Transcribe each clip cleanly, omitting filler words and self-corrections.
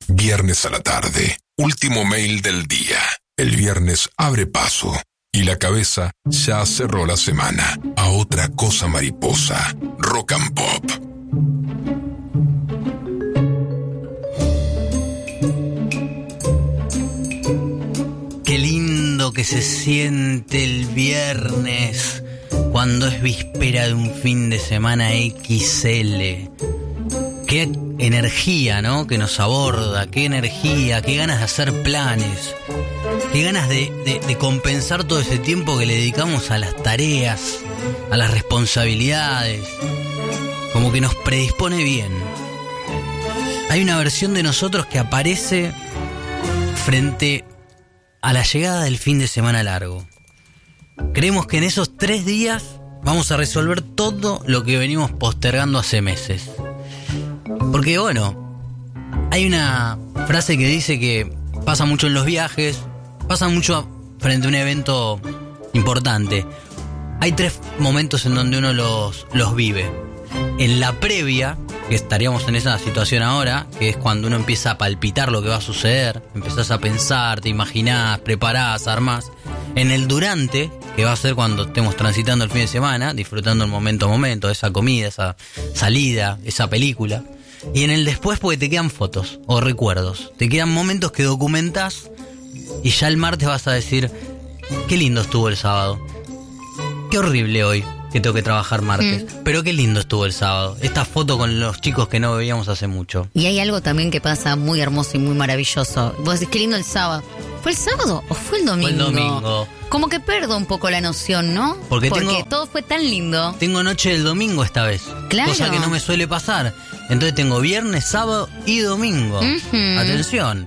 Viernes a la tarde, último mail del día. El viernes abre paso y la cabeza ya cerró la semana a otra cosa mariposa. Rock and Pop. Qué lindo que se siente el viernes cuando es víspera de un fin de semana XL. Qué energía, ¿no? Que nos aborda, qué energía, qué ganas de hacer planes, qué ganas de compensar todo ese tiempo que le dedicamos a las tareas, a las responsabilidades. Como que nos predispone bien. Hay una versión de nosotros que aparece frente a la llegada del fin de semana largo. Creemos que en esos 3 días vamos a resolver todo lo que venimos postergando hace meses. Porque bueno, hay una frase que dice que pasa mucho en los viajes, pasa mucho frente a un evento importante. Hay 3 momentos en donde uno los vive. En la previa, que estaríamos en esa situación ahora, que es cuando uno empieza a palpitar lo que va a suceder, empezás a pensar, te imaginás, preparás, armás. En el durante, que va a ser cuando estemos transitando el fin de semana, disfrutando el momento a momento, esa comida, esa salida, esa película. Y en el después, porque te quedan fotos o recuerdos, te quedan momentos que documentás y ya el martes vas a decir: qué lindo estuvo el sábado, qué horrible hoy que tengo que trabajar martes, pero qué lindo estuvo el sábado, esta foto con los chicos que no veíamos hace mucho. Y hay algo también que pasa muy hermoso y muy maravilloso. Vos decís: qué lindo el sábado. ¿Fue el sábado o fue el domingo? Fue el domingo. Como que pierdo un poco la noción, ¿no? Porque todo fue tan lindo. Tengo noche del domingo esta vez. Claro. Cosa que no me suele pasar. Entonces tengo viernes, sábado y domingo. Atención.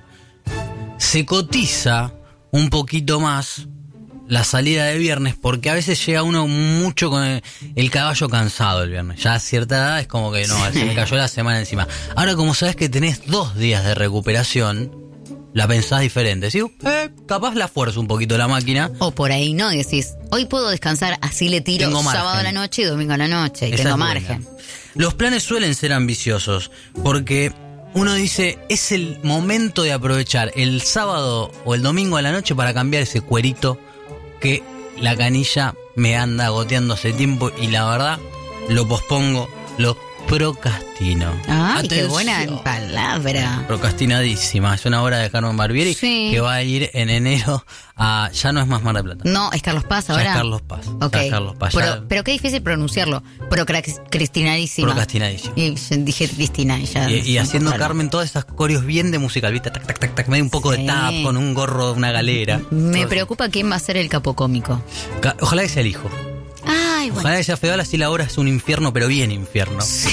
Se cotiza un poquito más la salida de viernes, porque a veces llega uno mucho con el caballo cansado el viernes. Ya a cierta edad es como que no, se me cayó la semana encima. Ahora, como sabes que tenés 2 días de recuperación, la pensás diferente. ¿Sí? Capaz la fuerzo un poquito la máquina. O por ahí no, decís: hoy puedo descansar, así le tiro sábado a la noche y domingo a la noche. Y tengo margen. Los planes suelen ser ambiciosos, porque uno dice: es el momento de aprovechar el sábado o el domingo a la noche para cambiar ese cuerito que la canilla me anda goteando hace tiempo, y la verdad lo pospongo, lo procrastino. ¡Ay, qué buena palabra! Procrastinadísima. Es una obra de Carmen Barbieri, sí, que va a ir en enero a... Ya no es más Mar del Plata. No, es Carlos Paz ahora. Ya es Carlos Paz. Ok. Es Carlos Paz. Pero qué difícil pronunciarlo. Procrastinadísima. Procrastinadísima. Y dije Cristina y ya. Y haciendo claro, Carmen todas esas coreos bien de musical, ¿viste? Tac, tac, tac, tac, medio un poco de tap, con un gorro, una galera. Me preocupa quién va a ser el capo cómico. Ojalá que sea el hijo. Ay, bueno. Ojalá que sea Feola, así la obra es un infierno, pero bien infierno. Sí.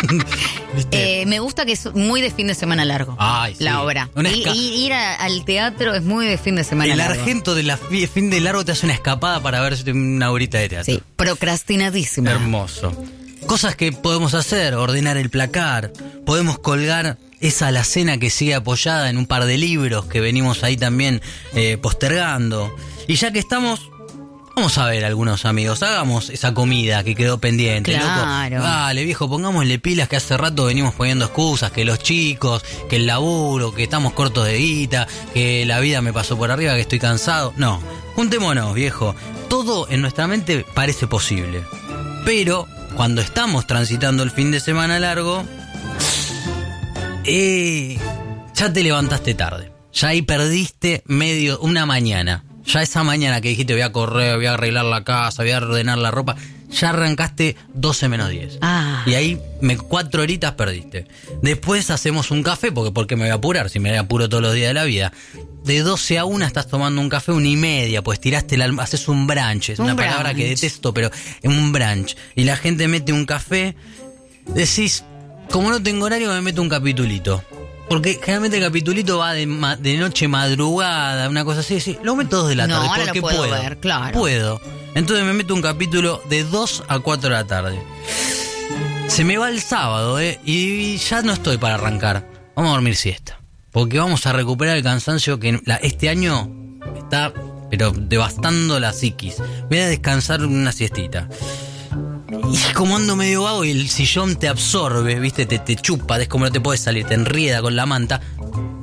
Me gusta que es muy de fin de semana largo. Ay, sí. La obra. Y ir al teatro es muy de fin de semana largo. El Argento de la fin de largo te hace una escapada para ver una horita de teatro. Sí, procrastinadísima. Hermoso. Cosas que podemos hacer: ordenar el placar, podemos colgar esa alacena que sigue apoyada en un par de libros que venimos ahí también postergando. Y ya que estamos... Vamos a ver, algunos amigos, hagamos esa comida que quedó pendiente, claro. Loco. Dale, viejo, pongámosle pilas, que hace rato venimos poniendo excusas, que los chicos, que el laburo, que estamos cortos de guita, que la vida me pasó por arriba, que estoy cansado. No, juntémonos, viejo. Todo en nuestra mente parece posible. Pero cuando estamos transitando el fin de semana largo, ya te levantaste tarde. Ya ahí perdiste una mañana. Ya esa mañana que dijiste: voy a correr, voy a arreglar la casa, voy a ordenar la ropa, ya arrancaste 12 menos 10. Y ahí 4 horitas perdiste. Después hacemos un café, porque me voy a apurar, si me apuro todos los días de la vida. De 12 a 1 estás tomando un café, 1:30, pues tiraste haces un brunch. Es una palabra que detesto, pero en un brunch. Y la gente mete un café, decís: como no tengo horario, me meto un capitulito. Porque generalmente el capitulito va de noche, madrugada, una cosa así. Sí, lo meto 2 de la tarde. Ahora porque lo puedo ver, claro. Puedo. Entonces me meto un capítulo de 2 a 4 de la tarde. Se me va el sábado, y ya no estoy para arrancar. Vamos a dormir siesta. Porque vamos a recuperar el cansancio que este año está, pero devastando la psiquis. Voy a descansar una siestita. Y como ando medio vago y el sillón te absorbe, ¿viste? Te chupa, es como no te puedes salir, te enrieda con la manta.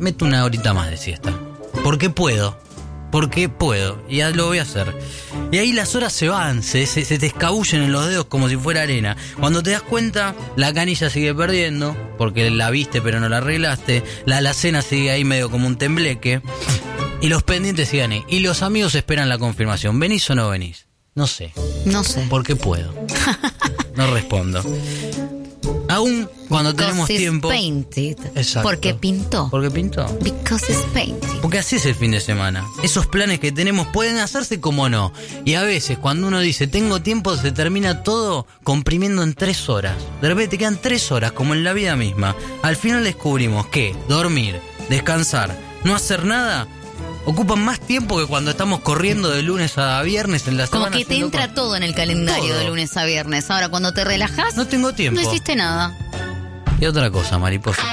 meto una horita más de siesta. Porque puedo. Y ya lo voy a hacer. Y ahí las horas se van, se te escabullen en los dedos como si fuera arena. Cuando te das cuenta, la canilla sigue perdiendo, porque la viste pero no la arreglaste. La alacena sigue ahí medio como un tembleque. Y los pendientes siguen ahí. Y los amigos esperan la confirmación. ¿Venís o no venís? No sé. Porque puedo. No respondo. Aún cuando tenemos tiempo. Painted. Exacto. Porque pintó. Because it's painted. Porque así es el fin de semana. Esos planes que tenemos pueden hacerse como no. Y a veces cuando uno dice tengo tiempo, se termina todo comprimiendo en 3 horas. De repente te quedan 3 horas, como en la vida misma. Al final descubrimos que dormir, descansar, no hacer nada ocupan más tiempo que cuando estamos corriendo de lunes a viernes en la semana. Como que te entra todo en el calendario todo. De lunes a viernes. Ahora cuando te relajás, no tengo tiempo. No hiciste nada. Y otra cosa, mariposa.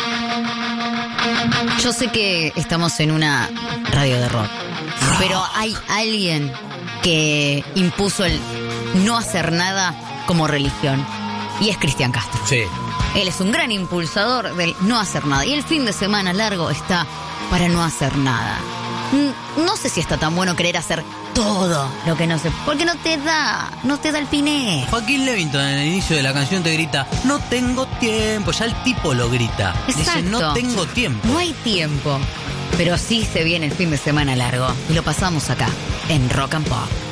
Yo sé que estamos en una radio de rock, pero hay alguien que impuso el no hacer nada como religión, y es Cristian Castro. Sí. Él es un gran impulsador del no hacer nada, y el fin de semana largo está para no hacer nada. No sé si está tan bueno querer hacer todo lo que no se... Porque no te da el piné. Joaquín Levington en el inicio de la canción te grita, no tengo tiempo. Ya el tipo lo grita. Exacto. Dice, no tengo tiempo. No hay tiempo. Pero sí se viene el fin de semana largo. Y lo pasamos acá, en Rock and Pop.